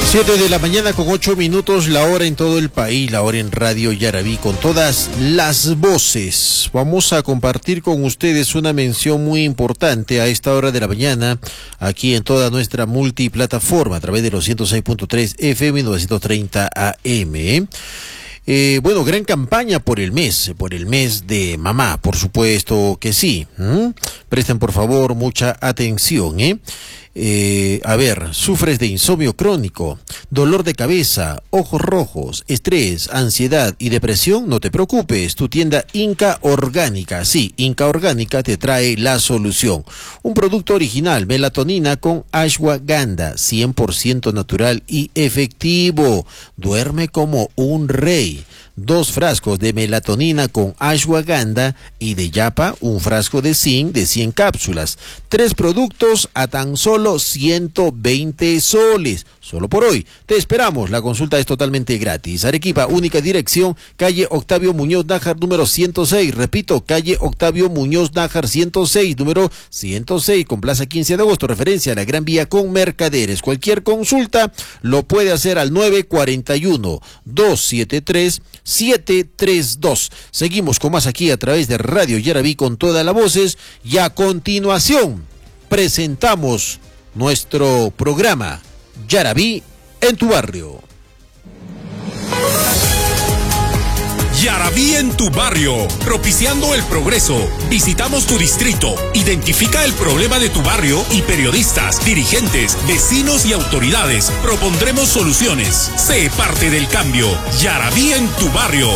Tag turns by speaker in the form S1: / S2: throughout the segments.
S1: 7 de la mañana con 8 minutos, la hora en todo el país, la hora en Radio Yarabí con todas las voces. Vamos a compartir con ustedes una mención muy importante a esta hora de la mañana, aquí en toda nuestra multiplataforma, a través de los 106.3 FM 930 AM. Bueno, gran campaña por el mes de mamá, por supuesto que sí. Presten por favor mucha atención, A ver, sufres de insomnio crónico, dolor de cabeza, ojos rojos, estrés, ansiedad y depresión, no te preocupes, tu tienda Inca Orgánica, sí, Inca Orgánica te trae la solución. Un producto original, melatonina con ashwagandha, 100% natural y efectivo. Duerme como un rey. 2 frascos de melatonina con ashwagandha y de yapa, un frasco de zinc de 100 cápsulas. 3 productos a tan solo 120 soles. Solo por hoy. Te esperamos. La consulta es totalmente gratis. Arequipa, única dirección, calle Octavio Muñoz Nájar, número 106. Repito, calle Octavio Muñoz Nájar, 106, número 106, con Plaza 15 de agosto. Referencia a la Gran Vía con Mercaderes. Cualquier consulta lo puede hacer al 941-273-732. Seguimos con más aquí a través de Radio Yarabí con todas las voces. Y a continuación presentamos nuestro programa Yarabí en tu barrio.
S2: Yarabí en tu barrio, propiciando el progreso. Visitamos tu distrito, identifica el problema de tu barrio y periodistas, dirigentes, vecinos y autoridades propondremos soluciones. Sé parte del cambio. Yarabí en tu barrio.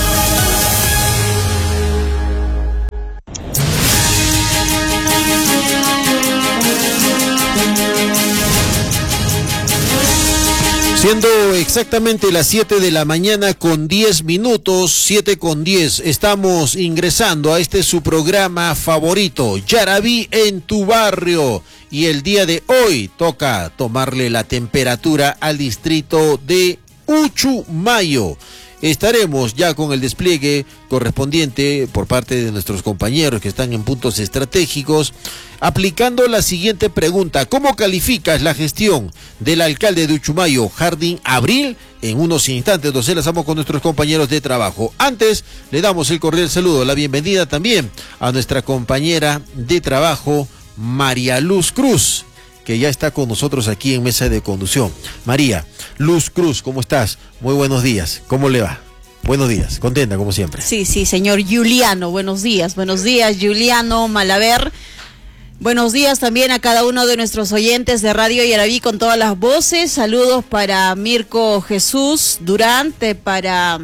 S1: Siendo exactamente las 7 de la mañana con 10 minutos, 7 con 10, estamos ingresando a este su programa favorito, Yarabí en tu barrio. Y el día de hoy toca tomarle la temperatura al distrito de Uchumayo. Estaremos ya con el despliegue correspondiente por parte de nuestros compañeros que están en puntos estratégicos, aplicando la siguiente pregunta: ¿cómo calificas la gestión del alcalde de Uchumayo, Harding Abril? En unos instantes nos enlazamos con nuestros compañeros de trabajo. Antes, le damos el cordial saludo, la bienvenida también a nuestra compañera de trabajo, María Luz Cruz, que ya está con nosotros aquí en mesa de conducción. María Luz Cruz, ¿cómo estás? Muy buenos días, ¿cómo le va? Buenos días, contenta como siempre.
S3: Sí, señor Juliano, buenos días Juliano Malaver. Buenos días también a cada uno de nuestros oyentes de Radio Yarabí con todas las voces. Saludos para Mirko Jesús Durante, para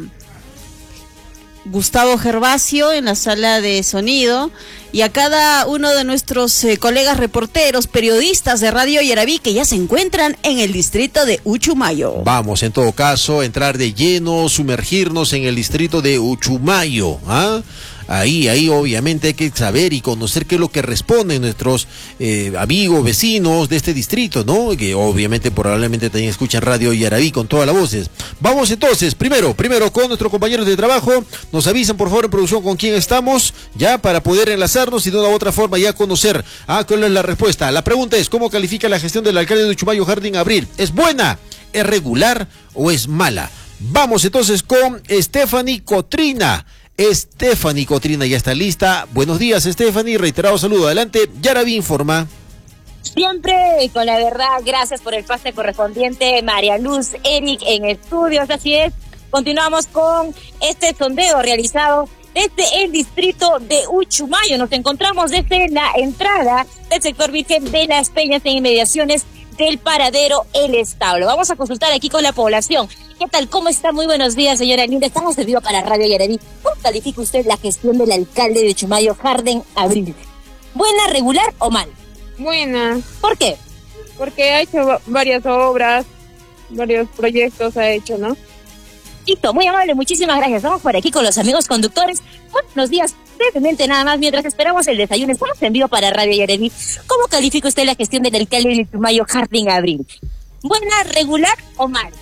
S3: Gustavo Gervasio en la sala de sonido, y a cada uno de nuestros colegas reporteros, periodistas de Radio Yarabí que ya se encuentran en el distrito de Uchumayo.
S1: Vamos, en todo caso, entrar de lleno, sumergirnos en el distrito de Uchumayo, Ahí obviamente hay que saber y conocer qué es lo que responden nuestros amigos, vecinos de este distrito, ¿no? Que obviamente probablemente también escuchan Radio Yarabí con todas las voces. Vamos entonces, primero con nuestros compañeros de trabajo. Nos avisan por favor en producción con quién estamos, ya para poder enlazarnos y de una u otra forma ya conocer cuál es la respuesta. La pregunta es: ¿cómo califica la gestión del alcalde de Uchumayo, Harding Abril? ¿Es buena, es regular o es mala? Vamos entonces con Stephanie Cotrina. Stephanie Cotrina ya está lista. Buenos días, Stephanie, reiterado saludo. Adelante, Yarabí informa.
S4: Siempre con la verdad, gracias por el pase correspondiente, María Luz, Eric en estudios, así es. Continuamos con este sondeo realizado desde el distrito de Uchumayo. Nos encontramos desde la entrada del sector Virgen de las Peñas en inmediaciones del paradero El Establo. Vamos a consultar aquí con la población. ¿Qué tal? ¿Cómo está? Muy buenos días, señora Linda. Estamos en vivo para Radio Yarabí. ¿Cómo califica usted la gestión del alcalde de Uchumayo, Harding Abril? ¿Buena, regular o mal?
S5: Buena.
S4: ¿Por qué?
S5: Porque ha hecho varias obras, varios proyectos ha hecho, ¿no?
S4: Listo, muy amable, muchísimas gracias. Vamos por aquí con los amigos conductores. Buenos días, brevemente nada más, mientras esperamos el desayuno. Estamos en vivo para Radio Yarabí. ¿Cómo califica usted la gestión del alcalde de Uchumayo, Harding Abril? ¿Buena, regular o mal?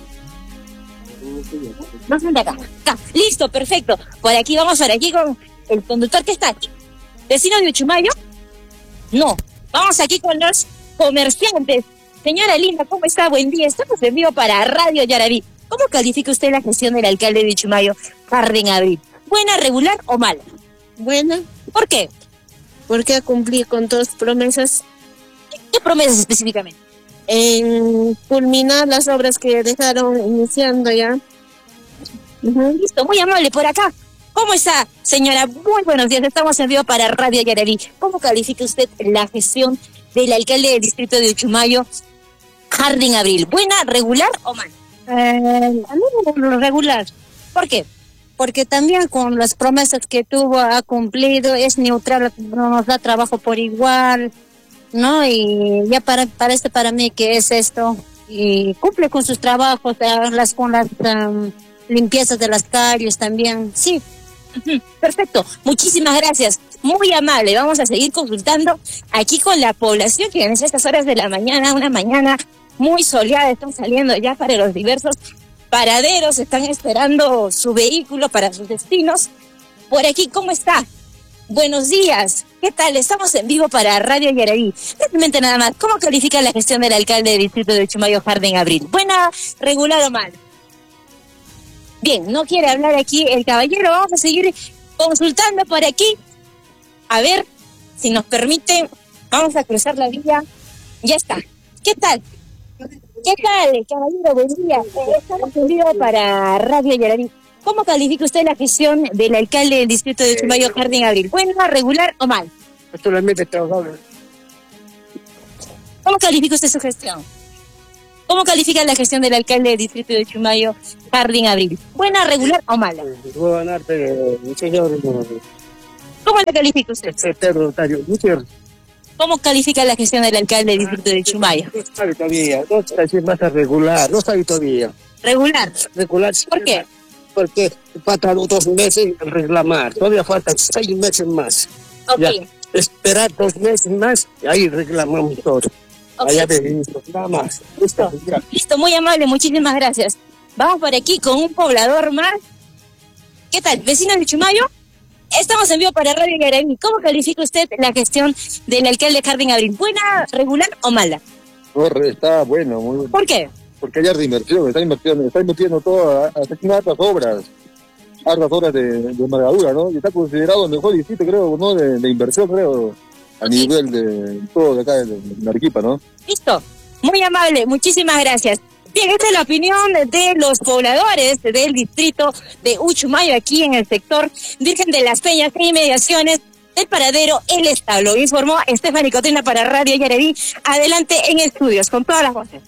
S4: No son de acá. Listo, perfecto. Por aquí vamos con el conductor que está aquí. ¿Vecino de Uchumayo? No. Vamos aquí con los comerciantes Señora Linda, ¿cómo está? Buen día. Estamos en vivo para Radio Yaraví. ¿Cómo califica usted la gestión del alcalde de Uchumayo, Harding Abril? ¿Buena, regular o mala?
S5: Buena,
S4: ¿Por qué?
S5: porque ha cumplido con todas las promesas
S4: ¿Qué promesas específicamente?
S5: en culminar las obras que dejaron iniciando ya.
S4: Listo, muy amable por acá. ¿Cómo está, señora? Muy buenos días. Estamos en vivo para Radio Yaraví. ¿Cómo califica usted la gestión del alcalde del distrito de Uchumayo, Harding Abril? ¿Buena, regular o mal?
S5: A mí regular,
S4: ¿Por qué?
S5: porque también con las promesas que tuvo ha cumplido, es neutral, nos da trabajo por igual, ¿no? Y ya para mí que es esto, y cumple con sus trabajos, con las limpiezas de las calles también, sí.
S4: Perfecto, muchísimas gracias, muy amable. Vamos a seguir consultando aquí con la población que en estas horas de la mañana, una mañana muy soleada, están saliendo ya para los diversos paraderos, están esperando su vehículo para sus destinos. Por aquí, ¿cómo está? Buenos días, ¿qué tal? Estamos en vivo para Radio Yaraví. Simplemente nada más, ¿cómo califica la gestión del alcalde del distrito de Uchumayo, Harding Abril? ¿Buena, regular o mal? Bien, no quiere hablar aquí el caballero, vamos a seguir consultando por aquí. A ver, si nos permiten, vamos a cruzar la vía. Ya está. ¿Qué tal? ¿Qué tal, caballero? Buen día. Estamos en vivo para Radio Yaraví. ¿Cómo califica usted la gestión del alcalde del distrito de Uchumayo, Harding Abril? ¿Buena, regular o mal?
S6: Solamente trabajador.
S4: ¿Cómo califica usted su gestión? ¿Cómo califica la gestión del alcalde del distrito de Uchumayo, Harding Abril? ¿Buena, regular o mala?
S6: Voy a ganar, señor.
S4: ¿Cómo la califica usted?
S6: Secretario, mucho.
S4: ¿Cómo califica la gestión del alcalde del distrito de Uchumayo?
S6: No sabe todavía, no sabe si es más regular, no sabe todavía.
S4: Regular.
S6: Regular.
S4: ¿Por qué?
S6: Porque faltan 2 meses en reclamar, todavía faltan 6 meses más.
S4: Ok.
S6: Ya, esperar 2 meses más y ahí reclamamos todo.
S4: Ok.
S6: Allá decidimos, nada más. Listo, ya.
S4: Listo, muy amable, muchísimas gracias. Vamos por aquí con un poblador más. ¿Qué tal? ¿Vecino de Uchumayo? Estamos en vivo para Radio Yaraví. ¿Cómo califica usted la gestión del alcalde Harding Abril? ¿Buena, regular o mala?
S7: Está bueno, muy bueno.
S4: ¿Por qué?
S7: Porque hay harta inversión, está invirtiendo todo, haciendo hartas obras de envergadura, ¿no? Y está considerado el mejor distrito, creo, ¿no? De inversión, creo, a nivel de todo de acá de Arequipa, ¿no?
S4: Listo, muy amable, muchísimas gracias. Bien, esta es la opinión de los pobladores del distrito de Uchumayo, aquí en el sector Virgen de las Peñas e inmediaciones del paradero El Establo. Informó Stephanie Cotrina para Radio Yaraví. Adelante en estudios, con todas las voces.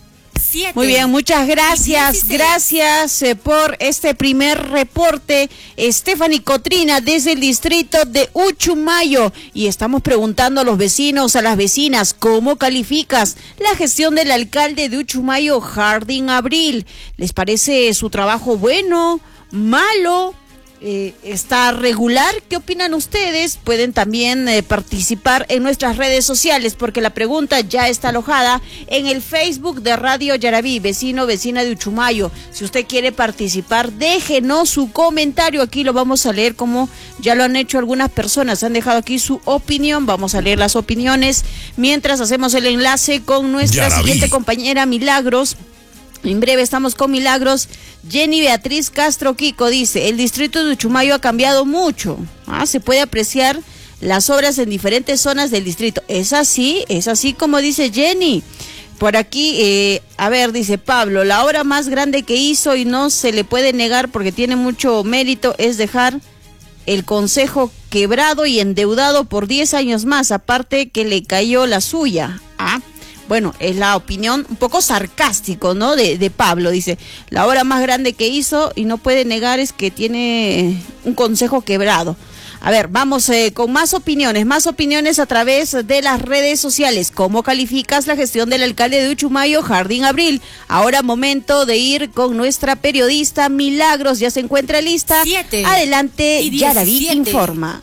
S3: Muy bien, muchas gracias. Gracias por este primer reporte, Stephanie Cotrina, desde el distrito de Uchumayo. Y estamos preguntando a los vecinos, a las vecinas, ¿cómo calificas la gestión del alcalde de Uchumayo, Harding Abril? ¿Les parece su trabajo bueno, malo? ¿Está regular? ¿Qué opinan ustedes? Pueden también participar en nuestras redes sociales, porque la pregunta ya está alojada en el Facebook de Radio Yaraví, vecina de Uchumayo. Si usted quiere participar, déjenos su comentario, aquí lo vamos a leer, como ya lo han hecho algunas personas, han dejado aquí su opinión, vamos a leer las opiniones, mientras hacemos el enlace con nuestra siguiente compañera, Milagros. En breve estamos con Milagros. Jenny Beatriz Castro Kiko dice, el distrito de Uchumayo ha cambiado mucho. Se puede apreciar las obras en diferentes zonas del distrito. Es así como dice Jenny. Por aquí, dice Pablo, la obra más grande que hizo y no se le puede negar porque tiene mucho mérito es dejar el consejo quebrado y endeudado por 10 años más, aparte que le cayó la suya. Bueno, es la opinión un poco sarcástico, ¿no? De Pablo, dice, la obra más grande que hizo y no puede negar es que tiene un consejo quebrado. A ver, vamos con más opiniones a través de las redes sociales. ¿Cómo calificas la gestión del alcalde de Uchumayo, Harding Abril? Ahora momento de ir con nuestra periodista Milagros, ya se encuentra lista. Adelante, Yaraví informa.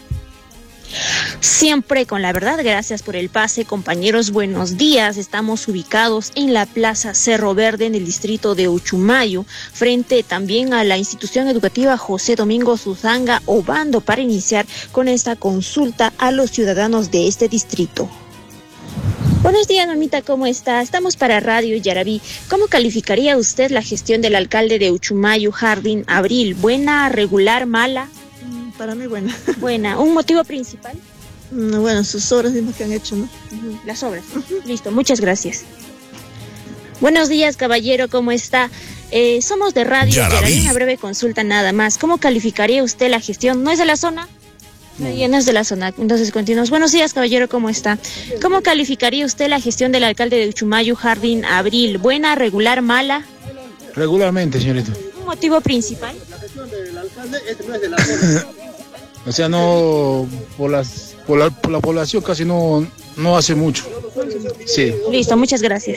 S8: Siempre con la verdad, gracias por el pase, compañeros, buenos días. Estamos ubicados en la Plaza Cerro Verde, en el distrito de Uchumayo, frente también a la institución educativa José Domingo Susanga Obando, para iniciar con esta consulta a los ciudadanos de este distrito. Buenos días, mamita, ¿cómo está? Estamos para Radio Yarabí. ¿Cómo calificaría usted la gestión del alcalde de Uchumayo, Jardín Abril? ¿Buena, regular, mala?
S9: Para mí buena.
S8: Buena. ¿Un motivo principal?
S9: Bueno, sus obras mismas que han hecho, ¿no?
S8: Las obras. Listo, muchas gracias. Buenos días, caballero, ¿cómo está? Somos de Radio Yarabí. Una breve consulta nada más. ¿Cómo calificaría usted la gestión? ¿No es de la zona? No es de la zona. Entonces continuamos. Buenos días, caballero, ¿cómo está? ¿Cómo calificaría usted la gestión del alcalde de Uchumayo, Jardín Abril? ¿Buena, regular, mala?
S10: Regularmente, señorita.
S8: ¿Un motivo principal?
S10: La gestión del alcalde no es de la zona. O sea, no, por la población casi no hace mucho. Sí.
S8: Listo, muchas gracias.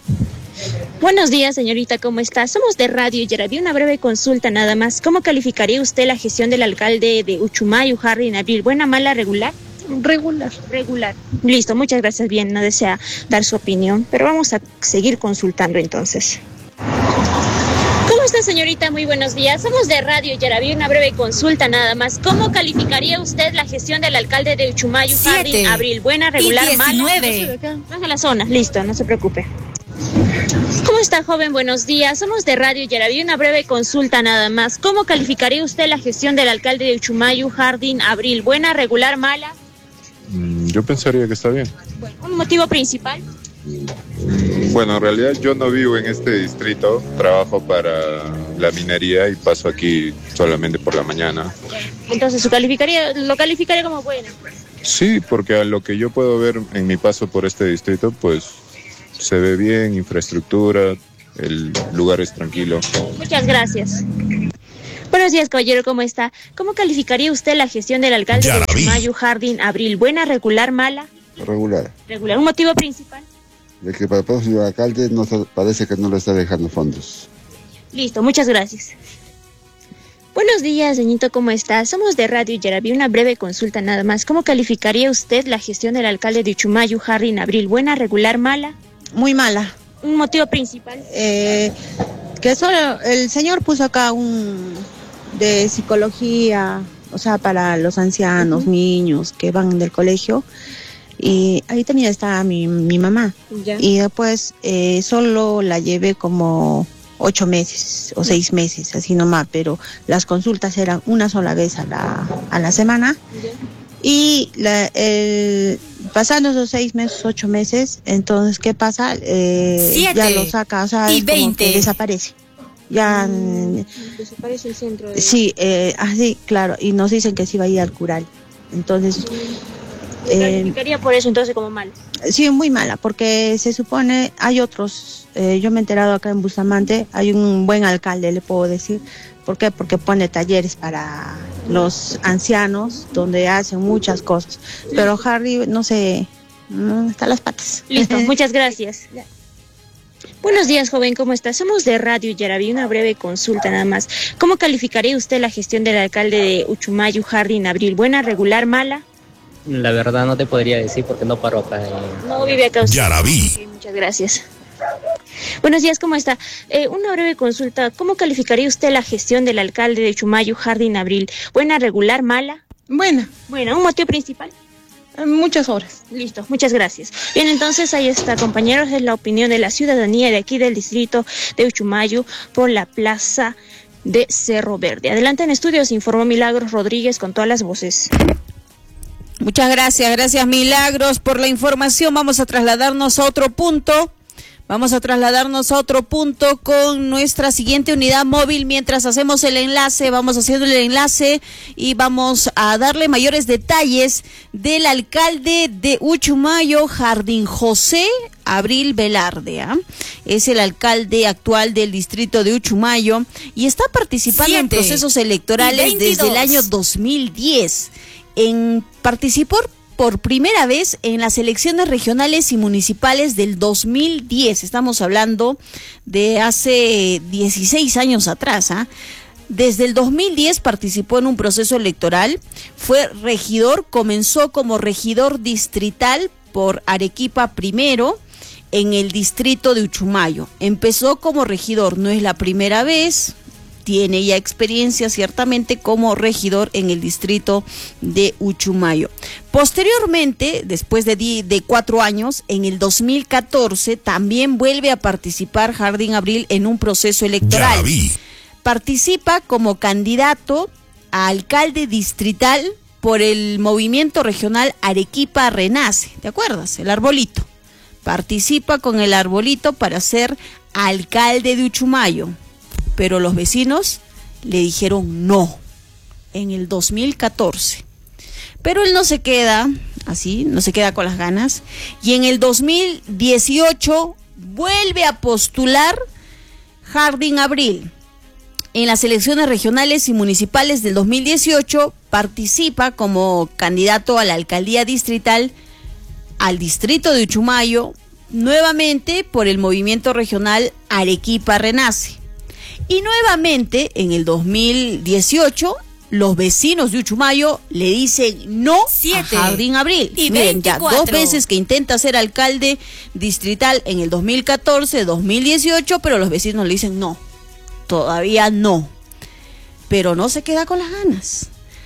S8: Buenos días, señorita, ¿cómo está? Somos de Radio Yarabí. Una breve consulta nada más. ¿Cómo calificaría usted la gestión del alcalde de Uchumayo, Jardín Abril? ¿Buena, mala, regular?
S9: Regular.
S8: Regular. Listo, muchas gracias. Bien, no desea dar su opinión, pero vamos a seguir consultando entonces. ¿Cómo está, señorita? Muy buenos días. Somos de Radio Yarabí. Una breve consulta nada más. ¿Cómo calificaría usted la gestión del alcalde de Uchumayo, Jardín Abril? ¿Buena, regular, mala? No es de la zona. Listo, no se preocupe. ¿Cómo está, joven? Buenos días. Somos de Radio Yarabí. Una breve consulta nada más. ¿Cómo calificaría usted la gestión del alcalde de Uchumayo, Jardín Abril? ¿Buena, regular, mala?
S11: Yo pensaría que está bien.
S8: Bueno, ¿un motivo principal?
S11: Bueno, en realidad yo no vivo en este distrito, trabajo para la minería y paso aquí solamente por la mañana.
S8: Entonces, ¿lo calificaría como bueno?
S11: Sí, porque a lo que yo puedo ver en mi paso por este distrito, pues se ve bien, infraestructura, el lugar es tranquilo.
S8: Muchas gracias. Buenos días, caballero, ¿cómo está? ¿Cómo calificaría usted la gestión del alcalde de Uchumayo, Jardín Abril? ¿Buena, regular, mala?
S12: Regular.
S8: Regular. ¿Un motivo principal?
S12: De que para el próximo alcalde parece que no le está dejando fondos.
S8: Listo, muchas gracias. Buenos días, señorito, ¿cómo está? Somos de Radio Yarabí. Una breve consulta nada más. ¿Cómo calificaría usted la gestión del alcalde de Uchumayo, Jardín Abril? ¿Buena, regular, mala?
S13: Muy mala.
S8: ¿Un motivo principal?
S13: Que solo el señor puso acá un de psicología, o sea, para los ancianos, niños que van del colegio. Y ahí también está mi mamá.
S8: Ya.
S13: Y después solo la llevé como 8 meses o 6 meses, así nomás, pero las consultas eran una sola vez a la semana.
S8: Ya.
S13: Y pasando esos 6 meses, 8 meses, entonces, ¿qué pasa? Ya lo saca, o sea, es como que desaparece. Ya
S8: desaparece el centro.
S13: Sí, así, claro, y nos dicen que sí va a ir al cural. Entonces...
S8: calificaría por eso entonces como mal.
S13: Sí, muy mala, porque se supone, hay otros, yo me he enterado acá en Bustamante, hay un buen alcalde, le puedo decir. ¿Por qué? Porque pone talleres para los ancianos, donde hacen muchas cosas. Pero Harry, no sé, está a las patas.
S8: Listo, muchas gracias. Buenos días, joven, ¿cómo está? Somos de Radio Yarabí. Una breve consulta nada más. ¿Cómo calificaría usted la gestión del alcalde de Uchumayo, Jardín Abril? ¿Buena, regular, mala?
S14: La verdad no te podría decir porque no paro acá.
S8: No vive acá usted.
S2: Yarabí.
S8: Okay, muchas gracias. Buenos días, ¿cómo está? Una breve consulta. ¿Cómo calificaría usted la gestión del alcalde de Uchumayo, Jardín Abril? ¿Buena, regular, mala?
S9: Buena.
S8: Buena. ¿Un motivo principal?
S9: Muchas horas.
S8: Listo, muchas gracias. Bien, entonces ahí está, compañeros, es la opinión de la ciudadanía de aquí del distrito de Uchumayo por la plaza de Cerro Verde. Adelante en estudios, informó Milagros Rodríguez con todas las voces.
S3: Muchas gracias Milagros por la información. Vamos a trasladarnos a otro punto. Con nuestra siguiente unidad móvil. Mientras hacemos el enlace, vamos haciendo el enlace y vamos a darle mayores detalles del alcalde de Uchumayo, Jardín José Abril Velarde. Es el alcalde actual del distrito de Uchumayo y está participando en procesos electorales desde el año 2010. Participó por primera vez en las elecciones regionales y municipales del 2010. Estamos hablando de hace 16 años atrás. Desde el 2010 participó en un proceso electoral, fue regidor, comenzó como regidor distrital por Arequipa primero en el distrito de Uchumayo. Empezó como regidor, no es la primera vez. tiene ya experiencia ciertamente como regidor en el distrito de Uchumayo. Posteriormente, después de 4 años, en el 2014 también vuelve a participar Harding Abril en un proceso electoral. Participa como candidato a alcalde distrital por el movimiento regional Arequipa Renace, ¿te acuerdas? El arbolito. Participa con el arbolito para ser alcalde de Uchumayo, pero los vecinos le dijeron no en el 2014. Pero él no se queda así, no se queda con las ganas, y en el 2018 vuelve a postular Harding Abril. En las elecciones regionales y municipales del 2018 participa como candidato a la alcaldía distrital al distrito de Uchumayo, nuevamente por el movimiento regional Arequipa Renace. Y nuevamente en el 2018 los vecinos de Uchumayo le dicen no a Harding Abril.
S15: Y
S3: miren, ya
S15: 24.
S3: 2 veces que intenta ser alcalde distrital en el 2014, 2018, pero los vecinos le dicen no. Todavía no, pero no se queda con las ganas.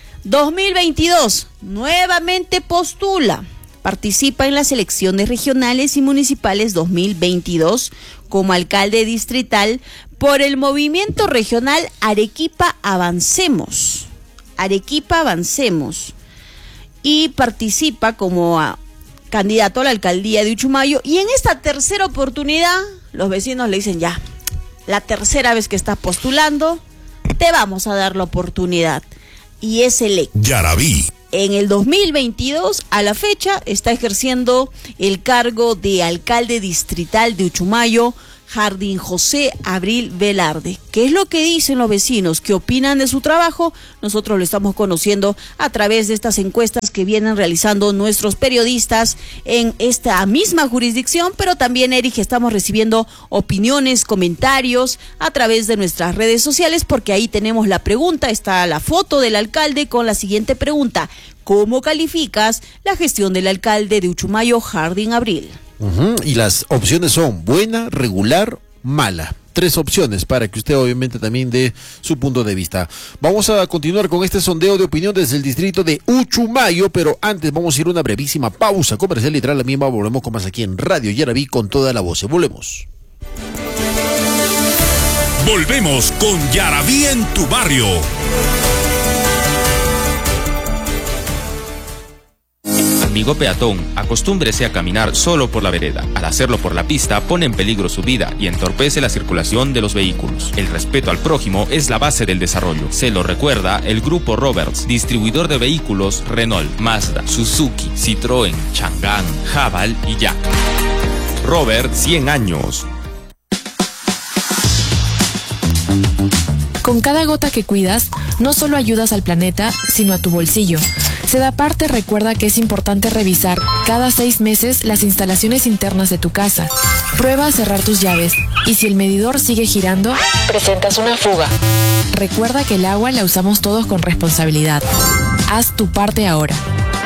S3: 2022, nuevamente postula, participa en las elecciones regionales y municipales 2022 como alcalde distrital por el movimiento regional Arequipa Avancemos. Arequipa Avancemos. Y participa como candidato a la alcaldía de Uchumayo. Y en esta tercera oportunidad, los vecinos le dicen ya. La tercera vez que estás postulando, te vamos a dar la oportunidad. Y es electo.
S2: Yaraví.
S3: En el 2022, a la fecha, está ejerciendo el cargo de alcalde distrital de Uchumayo, Harding José Abril Velarde. ¿Qué es lo que dicen los vecinos? ¿Qué opinan de su trabajo? Nosotros lo estamos conociendo a través de estas encuestas que vienen realizando nuestros periodistas en esta misma jurisdicción, pero también, Eric, estamos recibiendo opiniones, comentarios a través de nuestras redes sociales, porque ahí tenemos la pregunta, está la foto del alcalde con la siguiente pregunta: ¿cómo calificas la gestión del alcalde de Uchumayo, Harding Abril?
S1: Y las opciones son buena, regular, mala. 3 opciones para que usted obviamente también dé su punto de vista. Vamos a continuar con este sondeo de opinión desde el distrito de Uchumayo, pero antes vamos a ir a una brevísima pausa comercial y tras la misma volvemos con más aquí en Radio Yaraví con toda la voz. Volvemos.
S2: Volvemos con Yaraví en tu barrio.
S16: Amigo peatón, acostúmbrese a caminar solo por la vereda. Al hacerlo por la pista, pone en peligro su vida y entorpece la circulación de los vehículos. El respeto al prójimo es la base del desarrollo. Se lo recuerda el Grupo Roberts, distribuidor de vehículos Renault, Mazda, Suzuki, Citroën, Chang'an, Haval y Yak. Robert, 100 años.
S17: Con cada gota que cuidas, no solo ayudas al planeta, sino a tu bolsillo. Sedaparte recuerda que es importante revisar cada 6 meses las instalaciones internas de tu casa. Prueba a cerrar tus llaves y si el medidor sigue girando, presentas una fuga. Recuerda que el agua la usamos todos con responsabilidad. Haz tu parte ahora.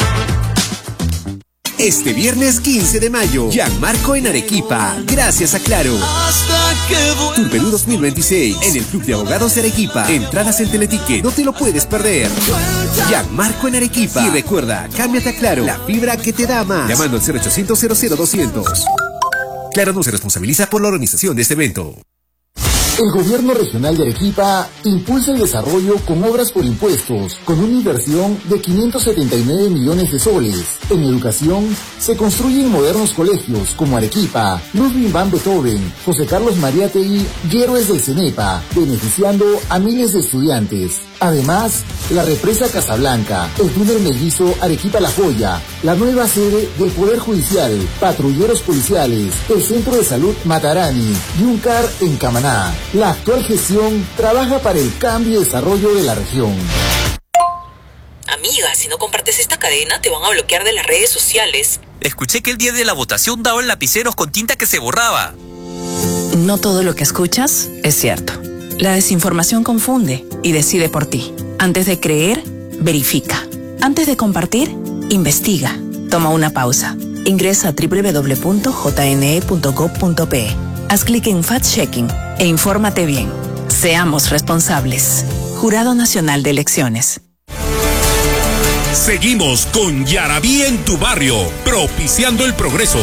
S18: Este viernes 15 de mayo, Gianmarco en Arequipa, gracias a Claro. Tour Perú 2026, en el Club de Abogados de Arequipa. Entradas en Teleticket, no te lo puedes perder. Gianmarco en Arequipa. Y recuerda, cámbiate a Claro, la fibra que te da más. Llamando al 0800 00200. Claro no se responsabiliza por la organización de este evento.
S19: El gobierno regional de Arequipa impulsa el desarrollo con obras por impuestos, con una inversión de 579 millones de soles. En educación, se construyen modernos colegios como Arequipa, Ludwig van Beethoven, José Carlos Mariátegui y Héroes del Cenepa, beneficiando a miles de estudiantes. Además, la represa Casablanca, el túnel mellizo Arequipa-La Joya, la nueva sede del Poder Judicial, patrulleros policiales, el Centro de Salud Matarani y un CAR en Camaná. La actual gestión trabaja para el cambio y desarrollo de la región.
S20: Amiga, si no compartes esta cadena te van a bloquear de las redes sociales.
S21: Escuché que el día de la votación daban lapiceros con tinta que se borraba.
S20: No todo lo que escuchas es cierto. La desinformación confunde y decide por ti. Antes de creer, verifica. Antes de compartir, investiga. Toma una pausa. Ingresa a www.jne.gov.pe. Haz clic en Fact Checking e infórmate bien. Seamos responsables. Jurado Nacional de Elecciones.
S2: Seguimos con Yarabí en tu barrio, propiciando el progreso.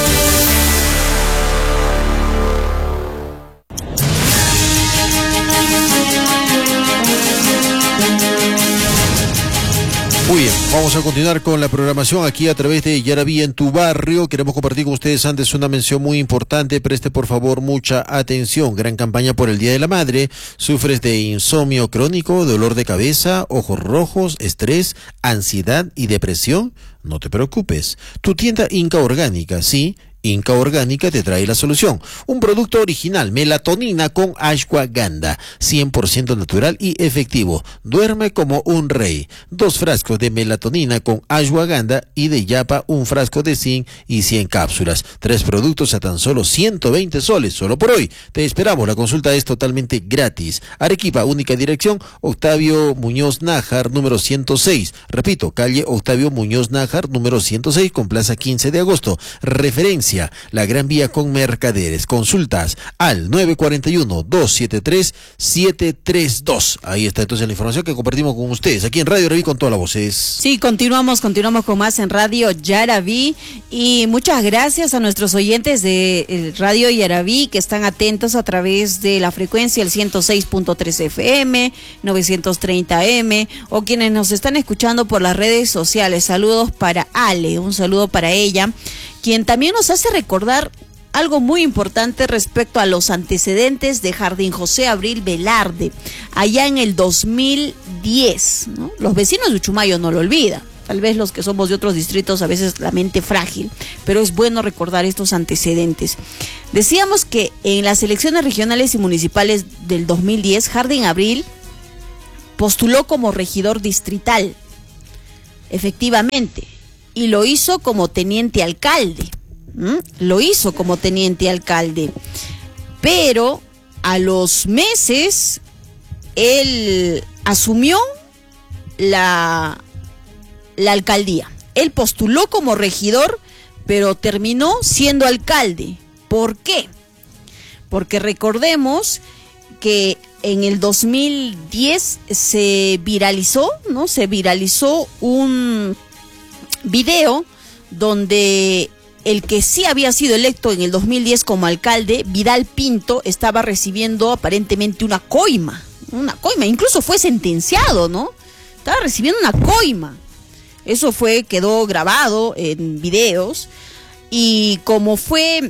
S1: Muy bien, vamos a continuar con la programación aquí a través de Yarabí en tu barrio. Queremos compartir con ustedes antes una mención muy importante. Preste por favor mucha atención. Gran campaña por el Día de la Madre. ¿Sufres de insomnio crónico, dolor de cabeza, ojos rojos, estrés, ansiedad y depresión? No te preocupes. Tu tienda Inca Orgánica, sí, Inca Orgánica te trae la solución. Un producto original, melatonina con ashwagandha, 100% natural y efectivo. Duerme como un rey. 2 frascos de melatonina con ashwagandha y de yapa 1 frasco de zinc y 100 cápsulas. 3 productos a tan solo 120 soles, solo por hoy. Te esperamos, la consulta es totalmente gratis. Arequipa, única dirección, Octavio Muñoz Nájar, número 106. Repito, calle Octavio Muñoz Nájar, número 106, con plaza 15 de agosto. Referencia la Gran Vía con Mercaderes. Consultas al 941-273-732. Ahí está entonces la información que compartimos con ustedes aquí en Radio Yarabí con todas las voces.
S3: Sí, continuamos con más en Radio Yarabí y muchas gracias a nuestros oyentes de Radio Yarabí que están atentos a través de la frecuencia el 106.3 FM, 930 M o quienes nos están escuchando por las redes sociales. Saludos para Ale, un saludo para ella, quien también nos hace recordar algo muy importante respecto a los antecedentes de Jardín José Abril Velarde, allá en el 2010, ¿no? Los vecinos de Uchumayo no lo olvidan, tal vez los que somos de otros distritos a veces la mente frágil, pero es bueno recordar estos antecedentes. Decíamos que en las elecciones regionales y municipales del 2010, Jardín Abril postuló como regidor distrital, efectivamente, y lo hizo como teniente alcalde. Pero a los meses él asumió la alcaldía. Él postuló como regidor, pero terminó siendo alcalde. ¿Por qué? Porque recordemos que en el 2010 se viralizó un video donde el que sí había sido electo en el 2010 como alcalde, Vidal Pinto, estaba recibiendo aparentemente una coima, incluso fue sentenciado, ¿no? Estaba recibiendo una coima. Eso quedó grabado en videos y como fue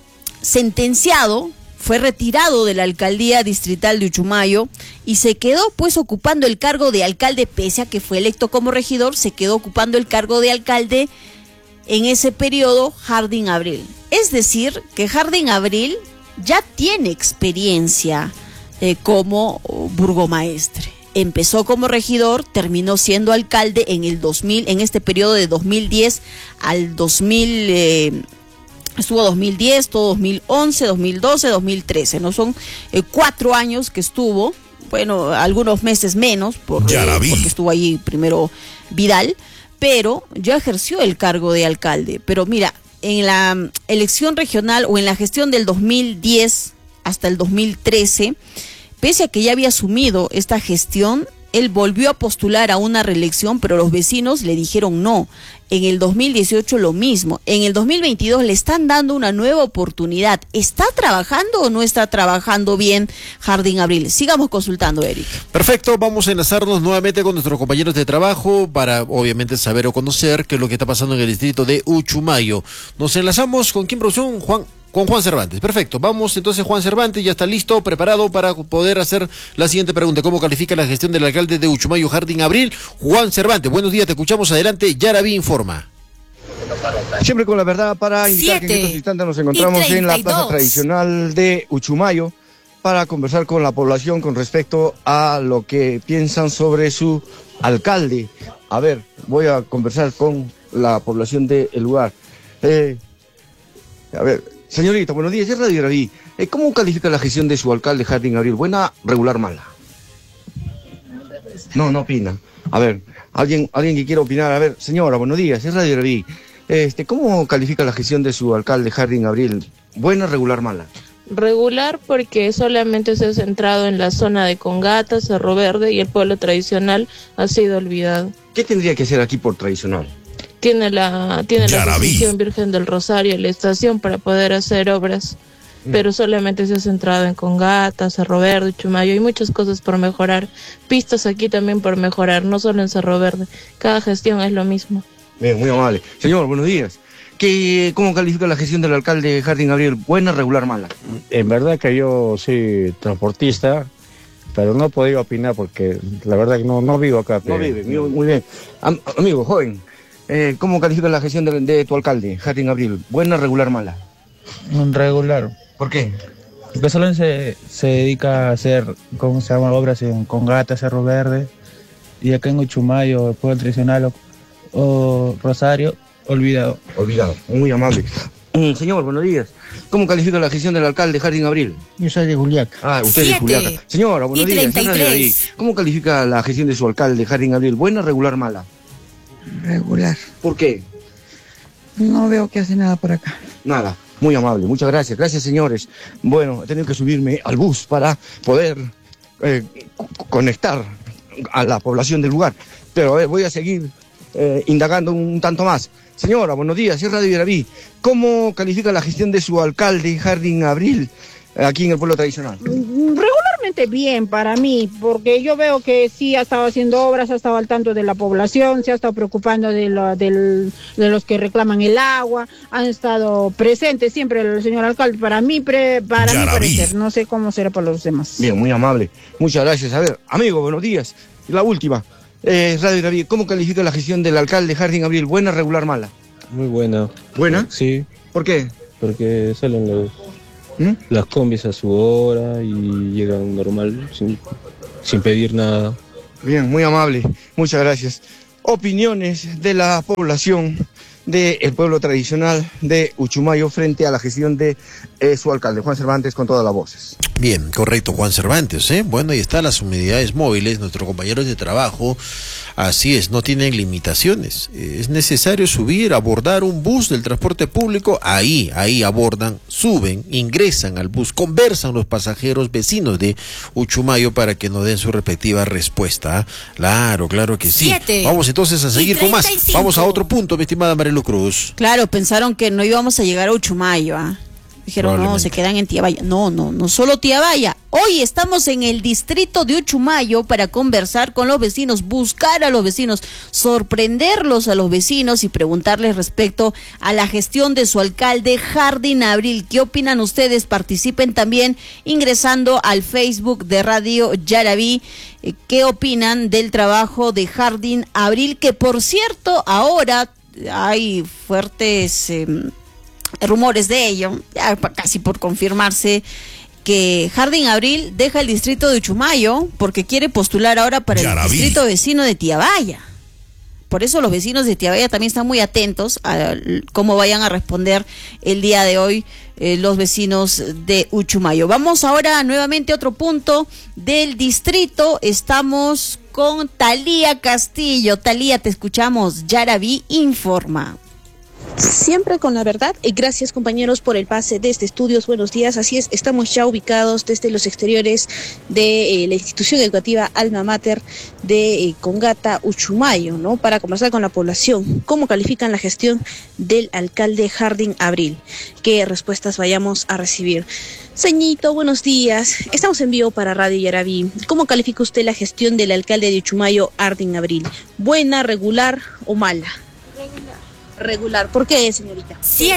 S3: sentenciado, fue retirado de la alcaldía distrital de Uchumayo y se quedó pues ocupando el cargo de alcalde, pese a que fue electo como regidor, se quedó ocupando el cargo de alcalde en ese periodo Jardín Abril. Es decir, que Jardín Abril ya tiene experiencia como burgomaestre. Empezó como regidor, terminó siendo alcalde en el 2000, en este periodo de 2010 al 2000. Estuvo 2010, todo 2011, 2012, 2013, ¿no? Son 4 años que estuvo, bueno, algunos meses menos, porque estuvo ahí primero Vidal, pero ya ejerció el cargo de alcalde. Pero mira, en la elección regional o en la gestión del 2010 hasta el 2013, pese a que ya había asumido esta gestión, él volvió a postular a una reelección, pero los vecinos le dijeron no. En el 2018 lo mismo. En el 2022 le están dando una nueva oportunidad. ¿Está trabajando o no está trabajando bien Jardín Abril? Sigamos consultando, Eric.
S1: Perfecto, vamos a enlazarnos nuevamente con nuestros compañeros de trabajo para obviamente saber o conocer qué es lo que está pasando en el distrito de Uchumayo. Nos enlazamos con quién, producción, con Juan Cervantes. Perfecto, vamos entonces. Juan Cervantes ya está listo, preparado para poder hacer la siguiente pregunta. ¿Cómo califica la gestión del alcalde de Uchumayo, Jardín Abril? Juan Cervantes, buenos días, te escuchamos, adelante. Yarabí informa.
S15: Siempre con la verdad para indicar que en estos instantes nos encontramos en la plaza tradicional de Uchumayo para conversar con la población con respecto a lo que piensan sobre su alcalde. A ver, voy a conversar con la población del lugar. A ver, señorita, buenos días, es Radio Yarabí. ¿Cómo califica la gestión de su alcalde Jardín Abril? ¿Buena, regular, mala? No opina. A ver, alguien que quiera opinar. A ver, señora, buenos días, es Radio Yarabí. ¿Cómo califica la gestión de su alcalde Jardín Abril? ¿Buena, regular, mala?
S5: Regular porque solamente se ha centrado en la zona de Congata, Cerro Verde, y el pueblo tradicional ha sido olvidado.
S15: ¿Qué tendría que hacer aquí por tradicional?
S5: Tiene la Asociación Virgen del Rosario, la estación para poder hacer obras, pero solamente se ha centrado en Congata, Cerro Verde, Uchumayo. Hay muchas cosas por mejorar, pistas aquí también por mejorar, no solo en Cerro Verde. Cada gestión es lo mismo.
S15: Bien, muy amable. Señor, buenos días. ¿Cómo califica la gestión del alcalde Harding Gabriel? ¿Buena, regular, mala?
S22: En verdad que yo soy transportista, pero no he podido opinar porque la verdad que no vivo acá.
S15: No vive, muy bien. Amigo, joven, ¿cómo califica la gestión de tu alcalde, Harding Gabriel? ¿Buena, regular, mala?
S23: Regular.
S15: ¿Por qué?
S23: Porque solo se dedica a hacer, ¿cómo se llama? Obras en Congata, Cerro Verde, y acá en Uchumayo, el pueblo tradicional o Rosario, olvidado.
S15: Olvidado, muy amable. Señor, buenos días. ¿Cómo califica la gestión del alcalde Harding Gabriel?
S23: Yo soy de Juliaca.
S15: Ah, usted es de Juliaca. Señora, buenos días. ¿Cómo califica la gestión de su alcalde Harding Gabriel? ¿Buena, regular, mala?
S24: Regular.
S15: ¿Por qué?
S24: No veo que hace nada por acá.
S15: Nada. Muy amable, muchas gracias. Gracias, señores. Bueno, he tenido que subirme al bus para poder conectar a la población del lugar. Pero voy a seguir indagando un tanto más. Señora, buenos días, es Radio Yaraví. ¿Cómo califica la gestión de su alcalde, Harding Gabriel, aquí en el pueblo tradicional?
S25: Regularmente bien para mí, porque yo veo que sí ha estado haciendo obras, ha estado al tanto de la población, se ha estado preocupando de los que reclaman el agua, han estado presentes siempre el señor alcalde. Para mí parecer, no sé cómo será para los demás.
S15: Bien, muy amable, muchas gracias. A ver, amigo, buenos días. La última. Radio Yaraví, ¿cómo califica la gestión del alcalde Harding Gabriel? ¿Buena, regular, mala?
S23: Muy buena.
S15: ¿Buena?
S23: Sí.
S15: ¿Por qué?
S23: Porque salen las combis a su hora y llegan normal, sin pedir nada.
S15: Bien, muy amable, muchas gracias. Opiniones de la población del pueblo tradicional de Uchumayo frente a la gestión de su alcalde, Juan Cervantes, con todas las voces.
S1: Bien, correcto, Juan Cervantes, ¿eh? Bueno, ahí están las unidades móviles, nuestros compañeros de trabajo, así es, no tienen limitaciones. Es necesario subir, abordar un bus del transporte público, ahí abordan, suben, ingresan al bus, conversan los pasajeros vecinos de Uchumayo para que nos den su respectiva respuesta. Claro que sí.
S3: 7.
S1: Vamos entonces a seguir con más. Vamos a otro punto, mi estimada Marilu Cruz.
S3: Claro, pensaron que no íbamos a llegar a Uchumayo, Dijeron, no, se quedan en Tiabaya. No solo Tiabaya. Hoy estamos en el distrito de Uchumayo para conversar con los vecinos, buscar a los vecinos, sorprenderlos a los vecinos y preguntarles respecto a la gestión de su alcalde, Harding Gabriel. ¿Qué opinan ustedes? Participen también ingresando al Facebook de Radio Yaraví. ¿Qué opinan del trabajo de Harding Gabriel? Que por cierto, ahora hay fuertes rumores de ello, ya casi por confirmarse, que Harding Gabriel deja el distrito de Uchumayo porque quiere postular ahora para el distrito vecino de Tiabaya. Por eso los vecinos de Tiabaya también están muy atentos a cómo vayan a responder el día de hoy los vecinos de Uchumayo. Vamos ahora nuevamente a otro punto del distrito. Estamos con Talía Castillo. Talía, te escuchamos. Yaraví informa.
S8: Siempre con la verdad. Gracias, compañeros, por el pase desde estudios. Buenos días. Así es, estamos ya ubicados desde los exteriores de la institución educativa Alma Mater de Congata, Uchumayo, ¿no? Para conversar con la población. ¿Cómo califican la gestión del alcalde Harding Gabriel? ¿Qué respuestas vayamos a recibir? Señito, buenos días. Estamos en vivo para Radio Yaraví. ¿Cómo califica usted la gestión del alcalde de Uchumayo, Harding Gabriel? ¿Buena, regular o mala? Regular. ¿Por qué, señorita?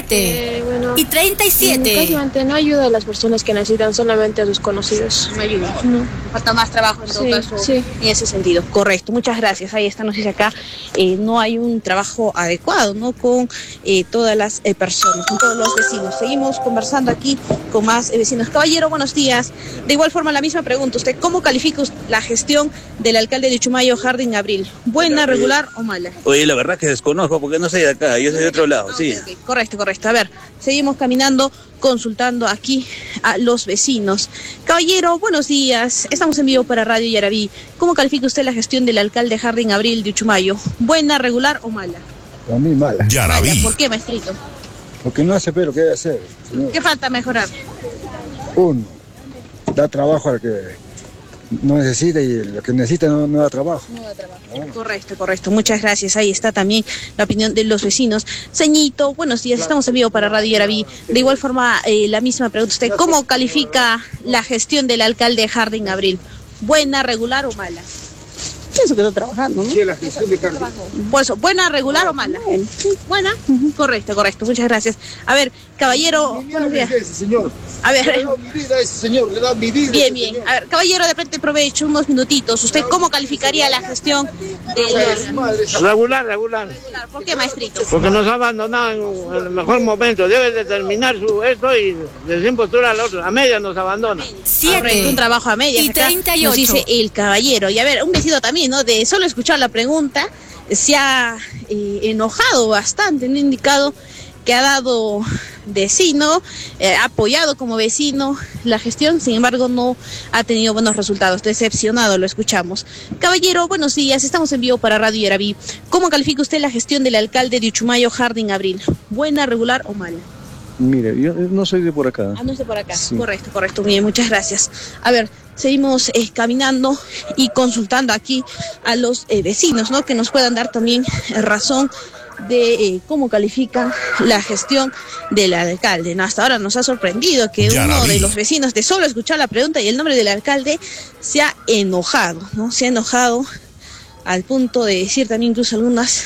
S3: 7 y 37.
S5: No ayuda a las personas que necesitan, solamente a sus conocidos.
S8: No ayuda. No. Falta más trabajo en todo caso. Sí. En ese sentido. Correcto. Muchas gracias. Ahí está, nos dice acá, no hay un trabajo adecuado, ¿no? Con todas las personas, con todos los vecinos. Seguimos conversando aquí con más vecinos. Caballero, buenos días. De igual forma, la misma pregunta. ¿Usted cómo califica la gestión del alcalde de Uchumayo, Harding Gabriel? ¿Buena, regular o mala?
S26: Oye, la verdad que desconozco porque no soy de acá. Yo soy de otro lado, sí.
S8: Okay. Correcto. A ver, seguimos caminando, consultando aquí a los vecinos. Caballero, buenos días. Estamos en vivo para Radio Yaraví. ¿Cómo califica usted la gestión del alcalde Harding Gabriel de Uchumayo? ¿Buena, regular o mala?
S27: Para mí mala.
S26: Yaraví.
S8: ¿Por qué, maestrito?
S27: Porque no hace pero qué debe hacer, señor.
S8: ¿Qué falta mejorar?
S4: uno, da trabajo al que no necesita y el que necesita no da trabajo.
S8: No da trabajo. Correcto. Muchas gracias. Ahí está también la opinión de los vecinos. Señito, buenos días. Estamos en vivo para Radio Yaraví. De igual forma, la misma pregunta. ¿Usted cómo califica la gestión del alcalde Harding Abril? ¿Buena, regular o mala?
S9: Pienso que está trabajando, ¿no?
S4: Sí, la gestión de Carlos.
S8: Por eso, ¿buena, regular o mala? Buena. Correcto. Muchas gracias. A ver, caballero. Buenos días.
S4: Señor.
S8: A ver.
S4: Le da mi vida a ese señor, le da mi vida.
S8: Bien. A ver, caballero, de frente provecho, unos minutitos. ¿Usted cómo calificaría la gestión de
S6: Regular.
S8: ¿Por qué, maestrito?
S6: Porque nos ha abandonado en el mejor momento. Debe de terminar esto y de postura al otro. A media nos abandona.
S8: Correcto, un trabajo a media.
S7: Y 38.
S8: Nos dice el caballero. Y a ver, un vecino también, ¿no? De solo escuchar la pregunta, se ha enojado bastante, no ha indicado que ha dado vecino, ha apoyado como vecino la gestión, sin embargo no ha tenido buenos resultados, decepcionado, lo escuchamos. Caballero, buenos días, estamos en vivo para Radio Yaraví. ¿Cómo califica usted la gestión del alcalde de Uchumayo, Harding Abril? ¿Buena, regular o mala?
S10: Mire, yo no soy de por acá.
S8: No es de por acá.
S10: Sí.
S8: Correcto. Bien, muchas gracias. A ver, seguimos caminando y consultando aquí a los vecinos, ¿no? Que nos puedan dar también razón de cómo califican la gestión del alcalde, ¿no? Hasta ahora nos ha sorprendido que uno de los vecinos, de solo escuchar la pregunta y el nombre del alcalde, se ha enojado, ¿no? Se ha enojado al punto de decir también incluso algunas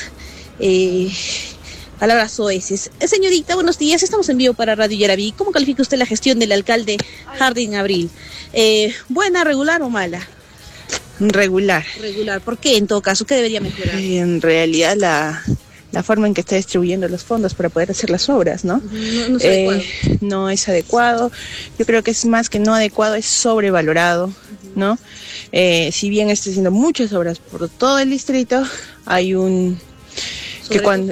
S8: palabras soeces. Señorita, buenos días, estamos en vivo para Radio Yaraví. ¿Cómo califica usted la gestión del alcalde Harding Abril? ¿Buena, regular o mala?
S11: Regular.
S8: ¿Por qué en todo caso? ¿Qué debería mejorar?
S11: En realidad la forma en que está distribuyendo los fondos para poder hacer las obras, ¿no? No es adecuado. Yo creo que es más que no adecuado, es sobrevalorado, ¿no? Si bien está haciendo muchas obras por todo el distrito, hay un... que cuando